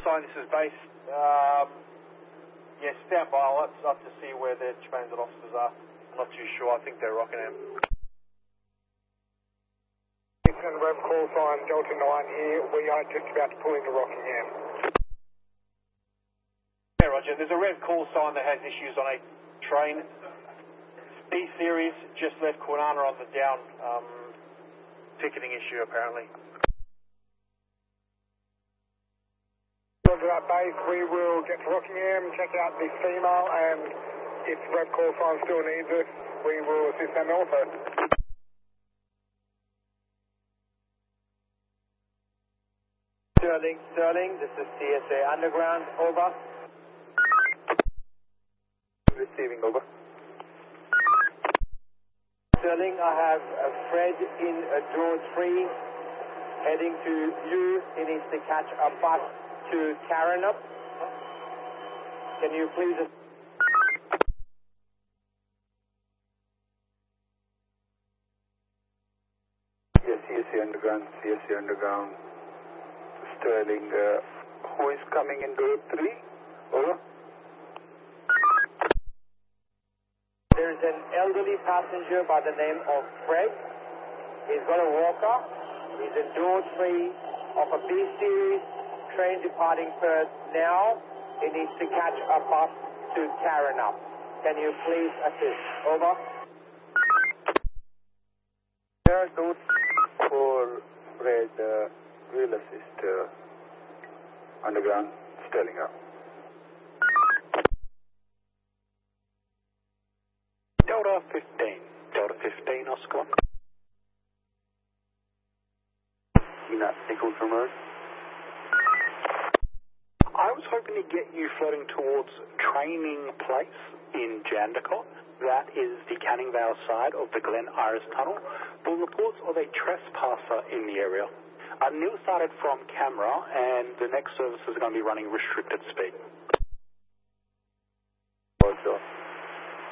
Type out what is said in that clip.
sign, this is base. Yeah, stand by. I'll have to see where the transit officers are. I'm not too sure. I think they're Rockingham. Eastern Rev call sign, Delta 9 here. We are just about to pull into Rockingham. Yeah, Roger. There's a Rev call sign that has issues on a train. B-Series just left Kwinana on the down. Ticketing issue, apparently. Roger that base. We will get to Rockingham, check out the female, and if Rev call sign still needs us, we will assist them also. Sterling, this is CSA Underground, over. Receiving, over. Sterling, I have Fred in George 3 heading to you. He needs to catch a bus to Karrinyup. Can you please... Yes, CSA Underground. Sterling, who is coming in door 3? Over. There's an elderly passenger by the name of Fred. He's got a walker. He's in door 3 of a B-Series train departing Perth now. He needs to catch a bus to Karrinyup. Can you please assist? Over. There are notes for Fred. We'll assist Underground. Sterling up. Delta 15, Oscar. Ina, Echo from Earth. I was hoping to get you floating towards Training Place in Jandakot. That is the Canning Vale side of the Glen Iris Tunnel. The reports of a trespasser in the area. Neil started from camera, and the next services are going to be running restricted speed. Also.